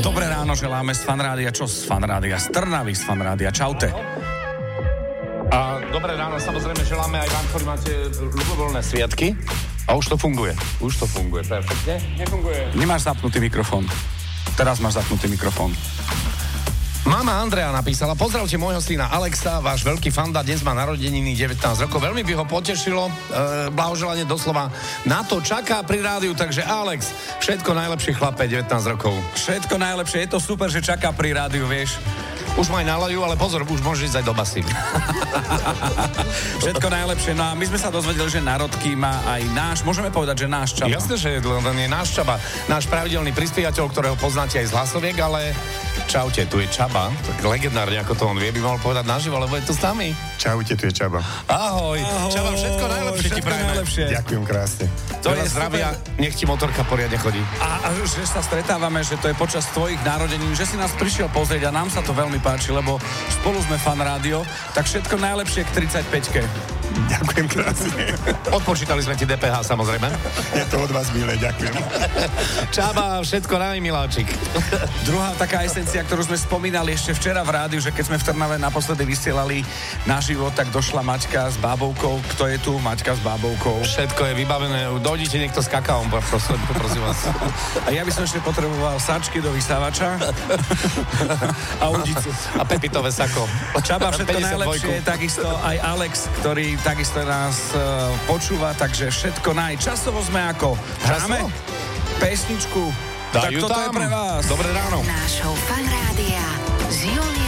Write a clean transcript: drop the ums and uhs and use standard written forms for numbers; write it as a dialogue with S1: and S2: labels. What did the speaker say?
S1: Dobré ráno želáme z Fanrádia. Čo z Fanrádia? Z Trnavy z Fanrádia. Čaute.
S2: A dobré ráno, samozrejme želáme aj vám, ktorí máte ľubovoľné sviatky. A už to funguje, perfektne. Nefunguje.
S1: Nemáš zapnutý mikrofón. Teraz máš zapnutý mikrofón.
S2: Mama Andrea napísala: pozdravte môjho syna Alexa, váš veľký fanda, dnes má narodeniny 19 rokov. Veľmi by ho potešilo, blahoželanie doslova na to čaká pri rádiu, takže Alex, všetko najlepšie chlape, 19 rokov.
S1: Všetko najlepšie, je to super, že čaká pri rádiu, vieš.
S2: Už ma aj nalajú, ale pozor, už môžeš ísť aj do basy.
S1: Všetko najlepšie. No a my sme sa dozvedeli, že národky má aj náš, môžeme povedať, že náš Čaba.
S2: Jasné, že len je náš Čaba, náš pravidelný prispievateľ, ktorého poznáte aj z hlasoviek, ale čaute, tu je Čaba, tak legendárne, ako to on vie, by mohol povedať naživo, lebo je tu s nami.
S3: Čaute, tu je Čaba.
S2: Ahoj. Čaba, všetko najlepšie ti prajeme.
S3: Ďakujem krásne.
S2: To je zdravia, nech ti motorka poriadne chodí.
S1: A že sa stretávame, že to je počas tvojich narodenín, že si nás prišiel pozrieť a nám sa to veľmi páči, lebo spolu sme Fan Rádio, tak všetko najlepšie k 35-ke.
S3: Ďakujem krásne.
S2: Odpočítali sme ti DPH, samozrejme.
S3: Je to od vás milé, ďakujem.
S2: Čaba, všetko naj, miláčik.
S1: Druhá taká esencia, ktorú sme spomínali ešte včera v rádiu, že keď sme v Trnave naposledy vysielali naživo, tak došla Maťka s bábovkou. Kto je tu? Maťka s bábovkou.
S2: Všetko je vybavené. Dojdite niekto s kakaom, prosím vás.
S1: A ja by som ešte potreboval sačky do vysávača a udicu.
S2: A pepitové sako.
S1: Čaba, všetko najlepšie, takisto aj Alex, ktorý takisto nás počúva, takže všetko časovo sme ako hráme pesničku. Tak toto je pre vás.
S2: Dobré ráno.
S4: Nášho Fan Rádia s Juliou